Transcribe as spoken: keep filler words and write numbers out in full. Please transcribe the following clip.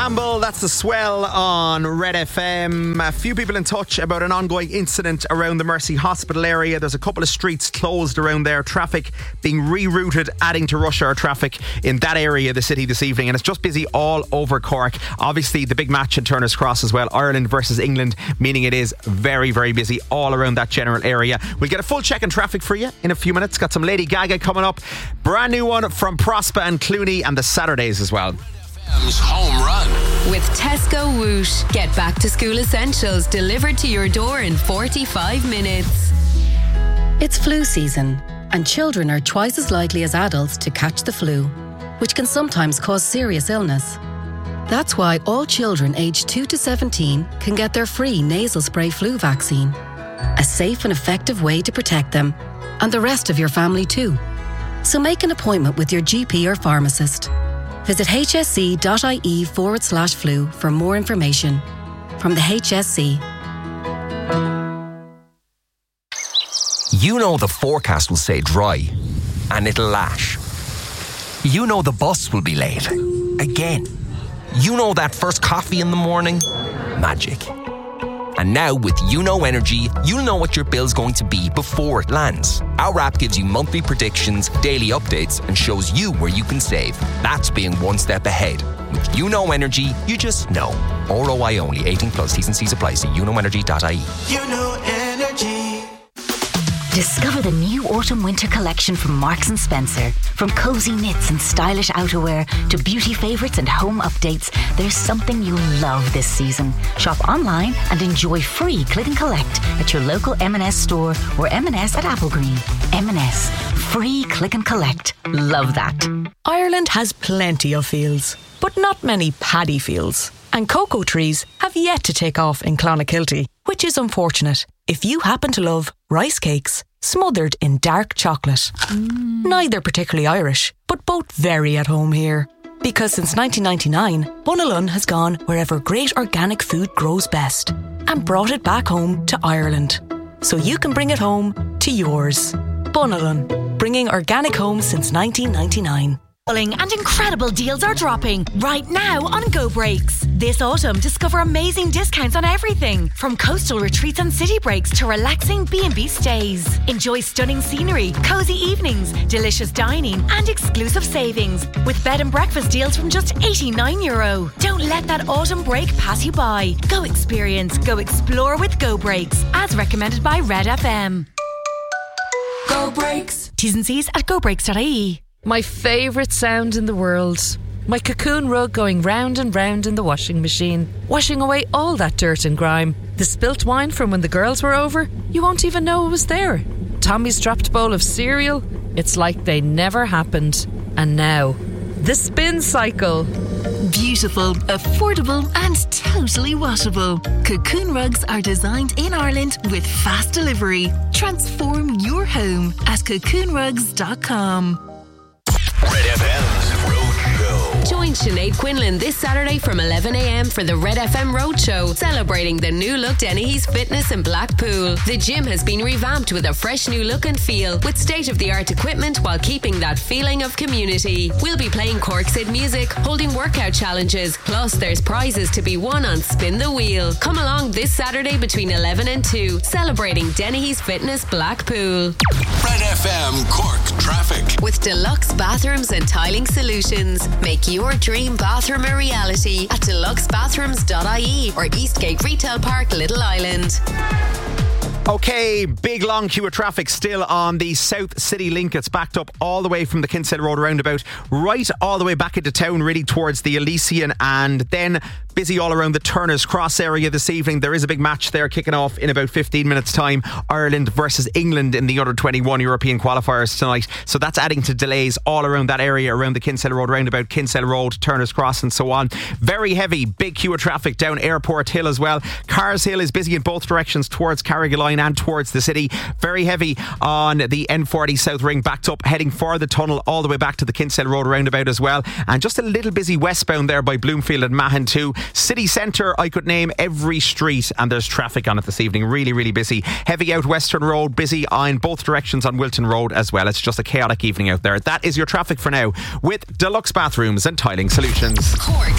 Campbell, that's the Swell on Red F M. A few people in touch about an ongoing incident around the Mercy Hospital area. There's a couple of streets closed around there, traffic being rerouted, adding to rush hour traffic in that area of the city this evening, and it's just busy all over Cork. Obviously the big match in Turner's Cross as well, Ireland versus England, meaning it is very very busy all around that general area. We'll get a full check on traffic for you in a few minutes. Got some Lady Gaga coming up, brand new one from Prospa and Clooney, and the Saturdays as well. Home Run. With Tesco Whoosh, get back to school essentials delivered to your door in forty-five minutes. It's flu season, and children are twice as likely as adults to catch the flu, which can sometimes cause serious illness. That's why all children aged two to seventeen can get their free nasal spray flu vaccine. A safe and effective way to protect them, and the rest of your family too. So make an appointment with your G P or pharmacist. Visit hsc.ie forward slash flu for more information. From the H S C. You know the forecast will say dry, and it'll lash. You know the bus will be late. Again. You know that first coffee in the morning? Magic. And now with YouKnow Energy, you'll know what your bill's going to be before it lands. Our app gives you monthly predictions, daily updates, and shows you where you can save. That's being one step ahead. With YouKnow Energy, you just know. R O I only. eighteen plus. T's and C's apply. See you know energy dot I E. YouKnow Energy. Discover the new autumn-winter collection from Marks and Spencer. From cosy knits and stylish outerwear to beauty favourites and home updates, there's something you'll love this season. Shop online and enjoy free click and collect at your local M and S store or M and S at Applegreen. M and S. Free click and collect. Love that. Ireland has plenty of fields, but not many paddy fields. And cocoa trees have yet to take off in Clonakilty, which is unfortunate if you happen to love rice cakes smothered in dark chocolate. Mm. Neither particularly Irish, but both very at home here. Because since nineteen ninety-nine, Bunalun has gone wherever great organic food grows best and brought it back home to Ireland. So you can bring it home to yours. Bunalun, bringing organic home since nineteen ninety-nine. And incredible deals are dropping right now on Go Breaks. This autumn, discover amazing discounts on everything from coastal retreats and city breaks to relaxing B and B stays. Enjoy stunning scenery, cozy evenings, delicious dining and exclusive savings with bed and breakfast deals from just eighty-nine euro. Don't let that autumn break pass you by. Go experience, go explore with Go Breaks, as recommended by Red F M. Go Breaks. T's and C's at go breaks dot I E. My favourite sound in the world. My cocoon rug going round and round in the washing machine, washing away all that dirt and grime. The spilt wine from when the girls were over, you won't even know it was there. Tommy's dropped bowl of cereal, it's like they never happened. And now, the spin cycle. Beautiful, affordable and totally washable. Cocoon rugs are designed in Ireland with fast delivery. Transform your home at cocoon rugs dot com. Red F M's Road Show. Join Sinead Quinlan this Saturday from eleven a.m. for the Red F M Road Show, celebrating the new look Dennehy's Fitness in Blackpool. The gym has been revamped with a fresh new look and feel, with state-of-the-art equipment while keeping that feeling of community. We'll be playing Corksid music, holding workout challenges, plus there's prizes to be won on Spin the Wheel. Come along this Saturday between eleven and two, celebrating Dennehy's Fitness Blackpool. Red F M Cork Traffic. With Deluxe Bathrooms and Tiling Solutions, make your dream bathroom a reality at deluxe bathrooms dot I E or Eastgate Retail Park, Little Island. Okay, big long queue of traffic still on the South City Link. It's backed up all the way from the Kinsale Road roundabout right all the way back into town, really towards the Elysian, and then busy all around the Turner's Cross area this evening. There is a big match there kicking off in about fifteen minutes time, Ireland versus England in the under twenty-one European qualifiers tonight, so that's adding to delays all around that area, around the Kinsale Road roundabout, Kinsale Road, Turner's Cross and so on. Very heavy, big queue of traffic down Airport Hill as well. Cars Hill is busy in both directions towards Carrigaline and towards the city. Very heavy on the N forty South Ring, backed up heading for the tunnel all the way back to the Kinsale Road roundabout as well, and just a little busy westbound there by Bloomfield and Mahon too. City Centre, I could name every street and there's traffic on it this evening. Really, really busy. Heavy out Western Road, busy in both directions on Wilton Road as well. It's just a chaotic evening out there. That is your traffic for now with Deluxe Bathrooms and Tiling Solutions. Cork's